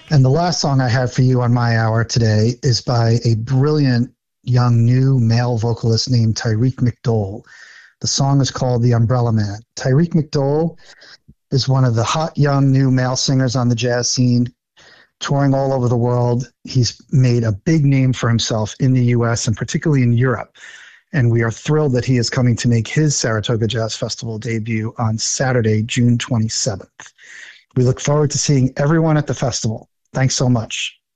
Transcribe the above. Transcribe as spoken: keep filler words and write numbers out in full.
And the last song I have for you on my hour today is by a brilliant young new male vocalist named Tyreek McDowell. The song is called The Umbrella Man. Tyreek McDowell is one of the hot young new male singers on the jazz scene, touring all over the world. He's made a big name for himself in the U S and particularly in Europe. And we are thrilled that he is coming to make his Saratoga Jazz Festival debut on Saturday, June twenty-seventh. We look forward to seeing everyone at the festival. Thanks so much.